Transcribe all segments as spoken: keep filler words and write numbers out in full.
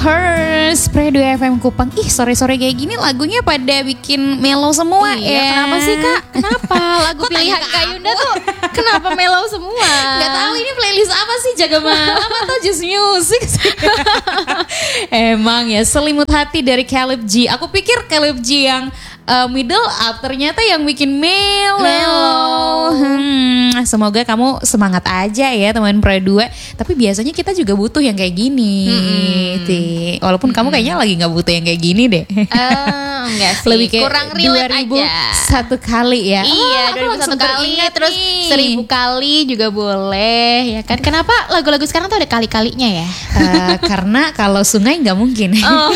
Hers, Pre dua F M Kupang. Ih, sore-sore kayak gini lagunya pada bikin mellow semua. Iya, ya. Kenapa sih Kak? Kenapa lagu pilihan Kak Yunda tuh kenapa mellow semua? Gak tahu ini playlist apa sih, Jaga Malam atau Just Music sih? Emang ya, Selimut Hati dari Caleb G. Aku pikir Caleb G yang uh, middle up, ternyata yang bikin mellow. Mellow. Hmm, semoga kamu semangat aja ya teman Pre dua. Tapi biasanya kita juga butuh yang kayak gini. Hmm. Ti. Walaupun hmm. kamu kayaknya lagi gak butuh yang kayak gini deh. Uh, enggak sih. Lebih kayak kurang relate dua ribu satu aja. kali ya. Iya, oh, dua ribu satu kali terus nih. seribu kali juga boleh ya kan. Kenapa lagu-lagu sekarang tuh ada kali-kalinya ya? Uh, karena kalau sungai nggak mungkin. Oh.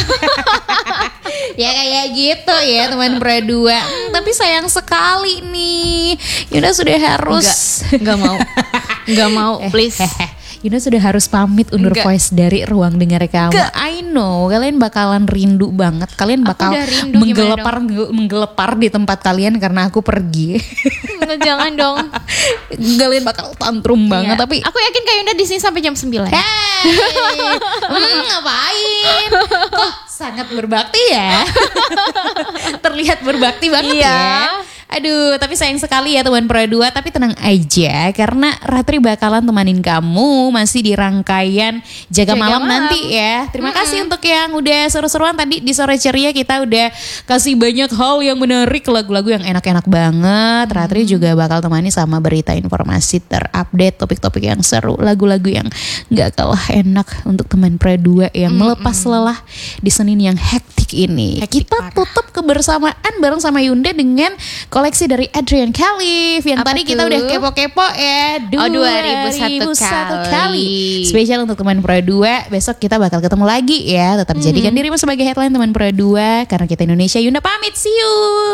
Ya kayak gitu ya teman Pre dua. Hmm, tapi sayang sekali nih. Yunda sudah harus Enggak, enggak mau. Enggak mau, please. Yunda sudah harus pamit undur Enggak. voice dari ruang dengar kamu. Enggak. I know kalian bakalan rindu banget. Kalian bakal rindu, menggelepar menggelepar di tempat kalian karena aku pergi. Enggak, jangan dong. Kalian bakal tantrum banget. Iya. Tapi aku yakin Kak Yunda di sini sampai jam sembilan. Hey, hmm, ngapain? Kok sangat berbakti ya? Terlihat berbakti banget iya. ya. Aduh, tapi sayang sekali ya teman Pre dua. Tapi tenang aja karena Ratri bakalan temanin kamu masih di rangkaian Jaga, Jaga Malam, Malam nanti ya. Terima mm-hmm. kasih untuk yang udah seru-seruan tadi di Sore Ceria. Kita udah kasih banyak hal yang menarik, lagu-lagu yang enak-enak banget. mm. Ratri juga bakal temani sama berita informasi terupdate, topik-topik yang seru, lagu-lagu yang gak kalah enak untuk teman Pre dua yang mm-hmm. melepas lelah di Senin yang hektik ini. Hektik Kita parah. tutup kebersamaan bareng sama Yunda dengan koleksi dari Adrian Khalif yang Apa tadi tuh? kita udah kepo-kepo ya. Oh, dua ribu satu kali. Spesial untuk teman Pre dua. Besok kita bakal ketemu lagi ya. Tetap hmm. jadikan dirimu sebagai headline teman Pre dua karena kita Indonesia. Yunda pamit, see you.